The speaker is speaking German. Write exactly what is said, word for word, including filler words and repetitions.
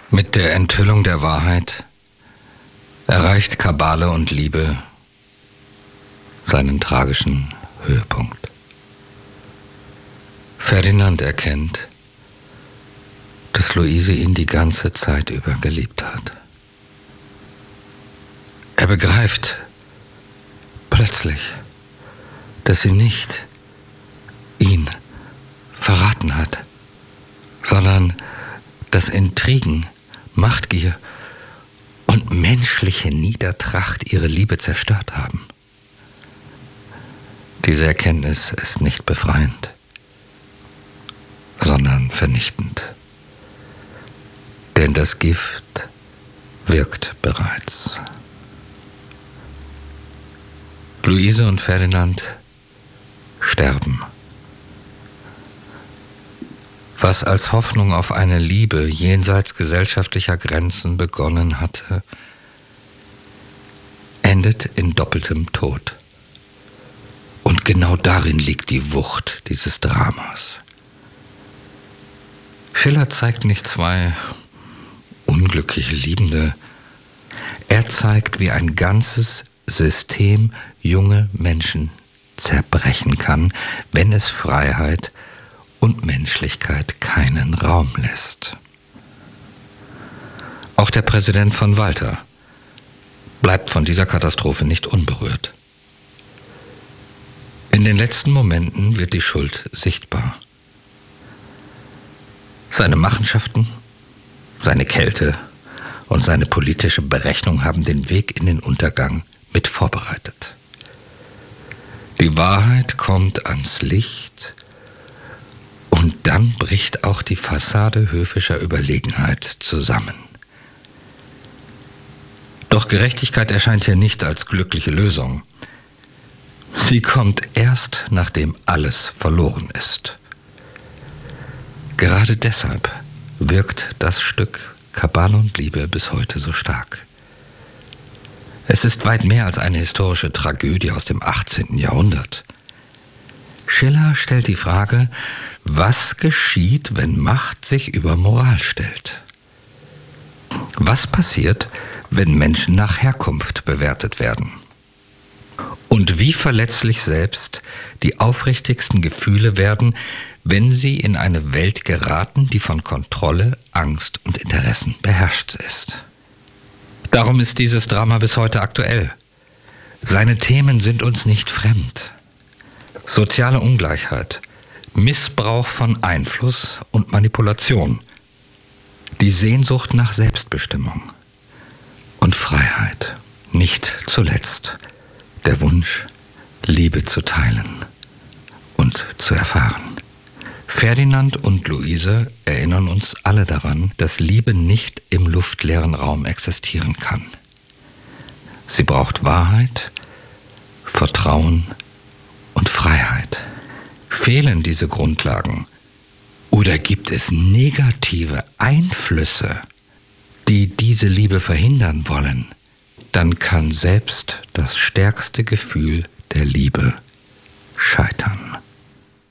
Mit der Enthüllung der Wahrheit erreicht Kabale und Liebe seinen tragischen Höhepunkt. Ferdinand erkennt, dass Luise ihn die ganze Zeit über geliebt hat. Er begreift plötzlich, dass sie nicht ihn verraten hat, sondern dass Intrigen, Machtgier und menschliche Niedertracht ihre Liebe zerstört haben. Diese Erkenntnis ist nicht befreiend, sondern vernichtend. Denn das Gift wirkt bereits. Luise und Ferdinand sterben. Was als Hoffnung auf eine Liebe jenseits gesellschaftlicher Grenzen begonnen hatte, endet in doppeltem Tod. Und genau darin liegt die Wucht dieses Dramas. Schiller zeigt nicht zwei unglückliche Liebende. Er zeigt, wie ein ganzes System junge Menschen zerbrechen kann, wenn es Freiheit und Menschlichkeit keinen Raum lässt. Auch der Präsident von Walter bleibt von dieser Katastrophe nicht unberührt. In den letzten Momenten wird die Schuld sichtbar. Seine Machenschaften, seine Kälte und seine politische Berechnung haben den Weg in den Untergang mit vorbereitet. Die Wahrheit kommt ans Licht und dann bricht auch die Fassade höfischer Überlegenheit zusammen. Doch Gerechtigkeit erscheint hier nicht als glückliche Lösung. Sie kommt erst, nachdem alles verloren ist. Gerade deshalb wirkt das Stück Kabale und Liebe bis heute so stark. Es ist weit mehr als eine historische Tragödie aus dem achtzehnten Jahrhundert. Schiller stellt die Frage, was geschieht, wenn Macht sich über Moral stellt? Was passiert, wenn Menschen nach Herkunft bewertet werden? Und wie verletzlich selbst die aufrichtigsten Gefühle werden, wenn sie in eine Welt geraten, die von Kontrolle, Angst und Interessen beherrscht ist. Darum ist dieses Drama bis heute aktuell. Seine Themen sind uns nicht fremd. Soziale Ungleichheit, Missbrauch von Einfluss und Manipulation, die Sehnsucht nach Selbstbestimmung und Freiheit, nicht zuletzt der Wunsch, Liebe zu teilen und zu erfahren. Ferdinand und Luise erinnern uns alle daran, dass Liebe nicht im luftleeren Raum existieren kann. Sie braucht Wahrheit, Vertrauen und Freiheit. Fehlen diese Grundlagen oder gibt es negative Einflüsse, die diese Liebe verhindern wollen, dann kann selbst das stärkste Gefühl der Liebe scheitern.